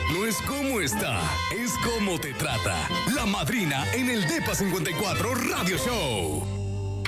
no es cómo está, es cómo te trata. La madrina en el Depa 54 Radio Show.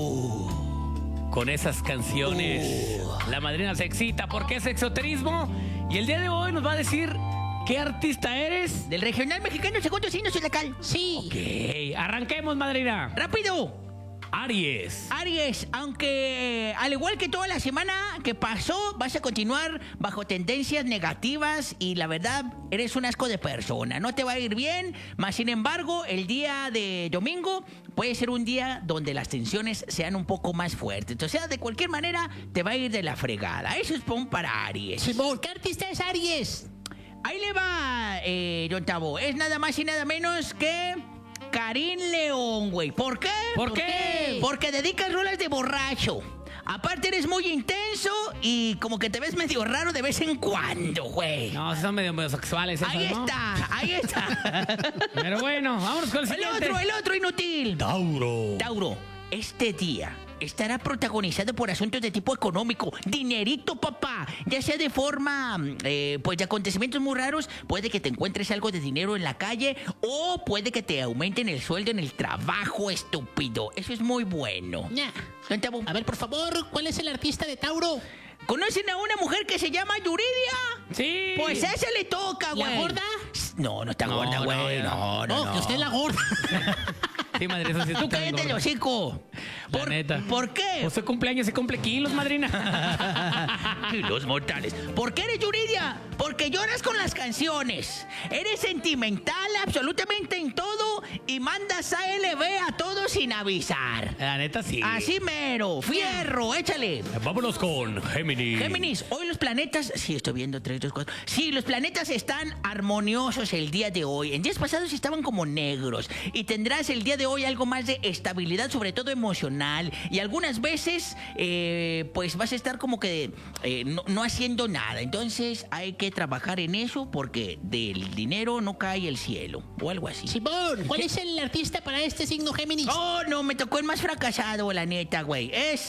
Con esas canciones, la madrina se excita porque es exoterismo. Y el día de hoy nos va a decir qué artista eres. Del regional mexicano segundo signo zodiacal. Sí. Ok, arranquemos, madrina. ¡Rápido! Aries. Aries, aunque al igual que toda la semana que pasó, vas a continuar bajo tendencias negativas y la verdad, eres un asco de persona. No te va a ir bien, más sin embargo, el día de domingo puede ser un día donde las tensiones sean un poco más fuertes. O sea, de cualquier manera, te va a ir de la fregada. Eso es para Aries. Simón, ¿qué artista es Aries? Ahí le va, don Tavo. Es nada más y nada menos que Karim León, güey. ¿Por qué? ¿Por qué? Porque dedicas rolas de borracho. Aparte eres muy intenso y como que te ves medio raro de vez en cuando, güey. No, son medio sexuales esas, Ahí ¿no? ahí está. Pero bueno, vámonos con el siguiente. El otro inútil. Tauro. Tauro, este día estará protagonizado por asuntos de tipo económico. Dinerito, papá. Ya sea de forma, pues de acontecimientos muy raros. Puede que te encuentres algo de dinero en la calle o puede que te aumenten el sueldo en el trabajo, estúpido. Eso es muy bueno. Ña. Don Tabo, A ver, por favor, ¿cuál es el artista de Tauro? ¿conocen a una mujer que se llama Yuridia? Sí. Pues a esa le toca, güey. ¿La gorda? No, no está No, gorda, no, güey. No. Que usted es la gorda. Sí, madre, eso sí. Tú cállate el hocico. La neta. ¿Por qué? Pues su cumpleaños se cumple kilos, madrina. Los mortales. ¿Por qué eres Yuridia? Porque lloras con las canciones. Eres sentimental absolutamente en todo y mandas ALB a todos sin avisar. La neta sí. Así mero. Fierro, échale. Vámonos con Géminis. Géminis, hoy los planetas... Sí, estoy viendo 3, 2, 4. Sí, los planetas están armoniosos el día de hoy. En días pasados estaban como negros. Y tendrás el día de hoy algo más de estabilidad, sobre todo emocional. Y algunas veces, pues vas a estar como que no haciendo nada. Entonces hay que trabajar en eso porque del dinero no cae el cielo. O algo así. Simón, ¿cuál es el artista para este signo Géminis? Oh, no, me tocó el más fracasado, la neta, güey.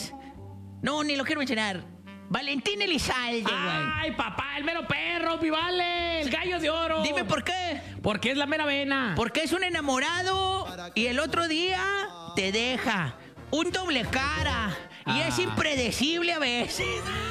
No, ni lo quiero mencionar. Valentín Elizalde, güey. Ay, papá, el mero perro, mi vale, el gallo de oro. Dime por qué. Porque es la mera vena. Porque es un enamorado y el otro día te deja. Un doble cara. Y es impredecible a veces.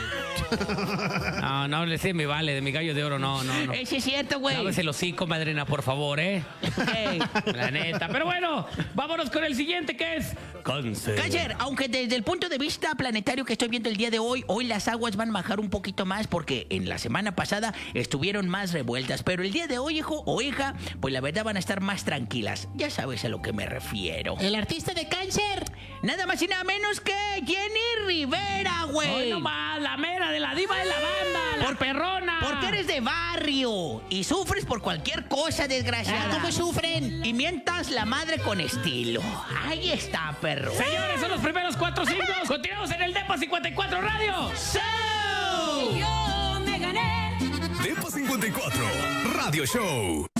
No, le sé, me vale, de mi gallo de oro, no. Ese es cierto, güey. Lávese el hocico, madrina, por favor, ¿eh? Ok. La neta. Pero bueno, vámonos con el siguiente, que es Cáncer. Cáncer, aunque desde el punto de vista planetario que estoy viendo el día de hoy, hoy las aguas van a bajar un poquito más porque en la semana pasada estuvieron más revueltas. Pero el día de hoy, hijo o hija, pues la verdad van a estar más tranquilas. Ya sabes a lo que me refiero. El artista de Cáncer. Nada más y nada menos que Jenny Rivera, güey. Hoy nomás, la mera de la diva de la banda, la perrona. Porque eres de barrio y sufres por cualquier cosa, desgraciada. ¿Cómo sufren? Y mientas la madre con estilo. Ahí está, perro. Señores, son los primeros 4 signos. Continuamos en el Depa 54 Radio. ¡So! Depa 54 Radio Show.